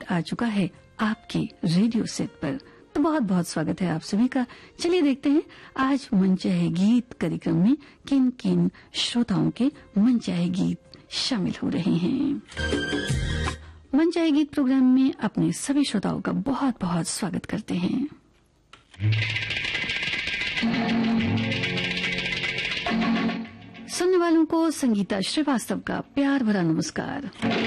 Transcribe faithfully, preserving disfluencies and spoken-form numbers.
आ चुका है आपके रेडियो सेट पर। तो बहुत बहुत स्वागत है आप सभी का। चलिए देखते हैं आज मन चाहे गीत कार्यक्रम में किन किन श्रोताओं के मन चाहे गीत शामिल हो रहे हैं। मन चाहे गीत प्रोग्राम में अपने सभी श्रोताओं का बहुत बहुत स्वागत करते हैं। सुनने वालों को संगीता श्रीवास्तव का प्यार भरा नमस्कार।